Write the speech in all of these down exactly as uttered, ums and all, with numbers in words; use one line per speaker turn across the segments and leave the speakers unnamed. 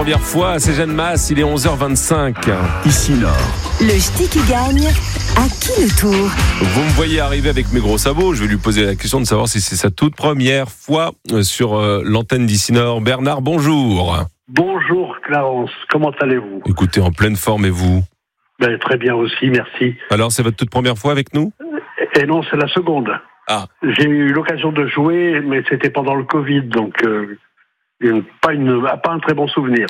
première fois à Cégène-Masse, il est onze heures vingt-cinq.
Ici Nord.
Le ch'ti qui gagne, à qui le tour?
Vous me voyez arriver avec mes gros sabots, je vais lui poser la question de savoir si c'est sa toute première fois sur euh, l'antenne d'Ici Nord. Bernard, bonjour.
Bonjour Clarence, comment allez-vous?
Écoutez, en pleine forme, et vous?
Ben, très bien aussi, merci.
Alors, c'est votre toute première fois avec nous?
Et non, c'est la seconde.
Ah.
J'ai eu l'occasion de jouer, mais c'était pendant le Covid, donc euh, une, pas, une, pas un très bon souvenir.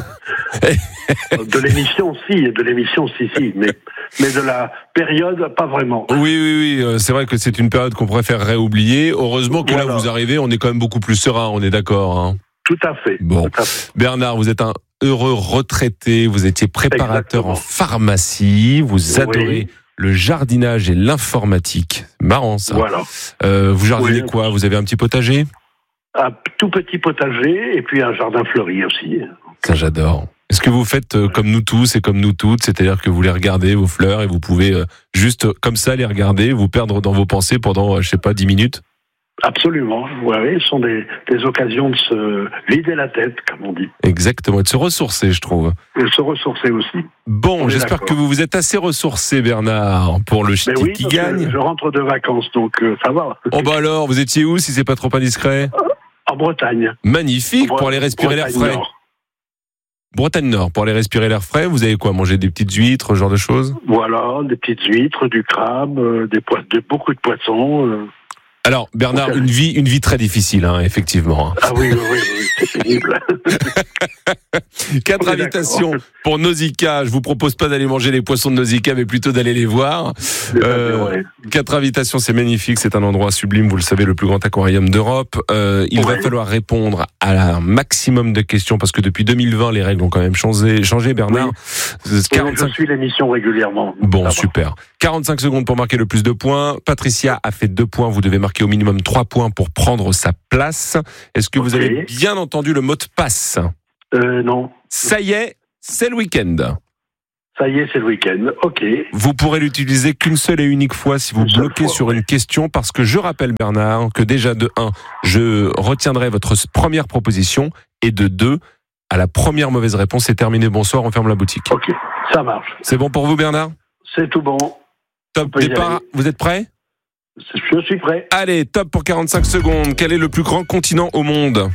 De l'émission, si, de l'émission, si, si, mais, mais de la période, pas vraiment.
Oui, oui, oui, c'est vrai que c'est une période qu'on préférerait oublier. Heureusement que voilà. Là, vous arrivez, on est quand même beaucoup plus serein, on est d'accord, hein?
Tout à fait.
Bon,
tout à fait.
Bernard, vous êtes un heureux retraité, vous étiez préparateur
Exactement.
en pharmacie, vous adorez
Oui.
le jardinage et l'informatique. Marrant ça.
Voilà.
Euh, vous jardinez
Oui.
quoi? Vous avez un petit potager?
Un tout petit potager et puis un jardin fleuri aussi.
Ça, j'adore. Est-ce que vous faites euh, comme nous tous et comme nous toutes, c'est-à-dire que vous les regardez, vos fleurs, et vous pouvez euh, juste euh, comme ça les regarder, vous perdre dans vos pensées pendant, euh, je sais pas, dix minutes?
Absolument, oui, ce sont des, des occasions de se vider la tête, comme on dit.
Exactement, et de se ressourcer, je trouve.
Et de se ressourcer aussi.
Bon, j'espère
d'accord.
que vous vous êtes assez ressourcé, Bernard, pour le ch'ti
Mais oui,
qui
parce que
gagne.
je rentre de vacances, donc euh, ça va.
Oh bah alors, vous étiez où si c'est pas trop indiscret?
En Bretagne.
Magnifique,
Bre-
pour aller respirer l'air
Bretagne
frais.
Nord.
Bretagne Nord, pour aller respirer l'air frais, vous avez quoi? Manger des petites huîtres, ce genre de choses?
Voilà, des petites huîtres, du crabe, euh, des po- de, beaucoup de poissons. euh.
Alors, Bernard,
Ok.
une vie, une vie très difficile, hein, effectivement.
Ah oui, oui, oui, oui, c'est pénible.
Quatre
On est
invitations
d'accord.
pour Nausicaa. Je vous propose pas d'aller manger les poissons de Nausicaa, mais plutôt d'aller les voir. Euh,
Ouais.
Quatre invitations, c'est magnifique. C'est un endroit sublime, vous le savez, le plus grand aquarium d'Europe. Euh, il
Ouais.
va falloir répondre à un maximum de questions parce que depuis deux mille vingt, les règles ont quand même changé. changé Bernard.
Oui,
quarante-cinq
je suis l'émission régulièrement.
Bon,
Ça va.
super. quarante-cinq secondes pour marquer le plus de points. Patricia a fait deux points. Vous devez marquer au minimum trois points pour prendre sa place. Est-ce que vous
Ok.
avez bien entendu le mot de passe?
Euh, non,
Ça y est, c'est le week-end.
ça y est, c'est le week-end. Ok.
Vous pourrez l'utiliser qu'une seule et unique fois si vous
Une seule
bloquez
fois,
sur
ouais.
une question, parce que je rappelle, Bernard, que déjà de un, je retiendrai votre première proposition, et de deux, à la première mauvaise réponse, c'est terminé. Bonsoir, on ferme la boutique.
Ok, ça marche.
C'est bon pour vous, Bernard?
C'est tout bon.
Top
peut y
départ.
aller.
Vous êtes prêts?
Je suis prêt.
Allez, top pour quarante-cinq secondes. Quel est le plus grand continent au monde?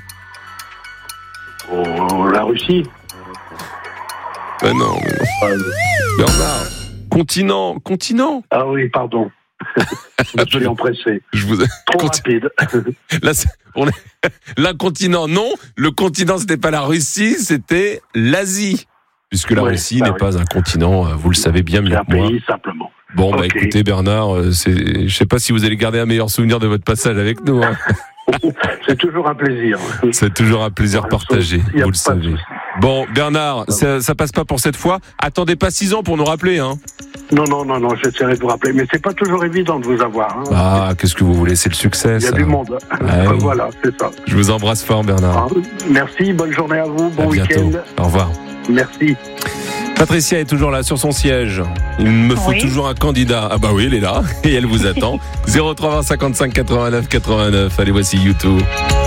Oh, la Russie.
Ben non, mais non.
Euh,
Bernard. Continent, continent.
Ah oui, pardon. Je suis empressé.
Je vous...
Trop
Conti-
rapide.
Là, c'est- on est... L'incontinent, non. Le continent, c'était pas la Russie, c'était l'Asie. Puisque la
Ouais,
Russie
bah
n'est
oui.
pas un continent, euh, vous le savez bien mieux
C'est un
que moi.
pays, simplement.
Bon, bah
Ok.
écoutez, Bernard, euh, c'est... je sais pas si vous allez garder un meilleur souvenir de votre passage avec nous. Hein.
C'est toujours un plaisir.
C'est toujours un plaisir partagé,
Il y a
vous le
pas de
savez.
souci.
Bon, Bernard, ça, ça passe pas pour cette fois. Attendez pas six ans pour nous rappeler, hein.
Non, non, non, non, j'essaierai de vous rappeler. Mais c'est pas toujours évident de vous avoir. Hein.
Ah, qu'est-ce que vous voulez, c'est le succès,
Il y a
ça.
du monde.
Ouais.
Voilà, c'est ça.
Je vous embrasse fort, Bernard.
Ah, merci, bonne journée à vous,
À
bon
bientôt.
week-end.
Au revoir.
Merci.
Patricia est toujours là sur son siège. Il me faut
Oui.
toujours un candidat. Ah bah oui, elle est là et elle vous attend. zéro trois vingt cinquante-cinq quatre-vingt-neuf quatre-vingt-neuf. Allez, voici YouTube.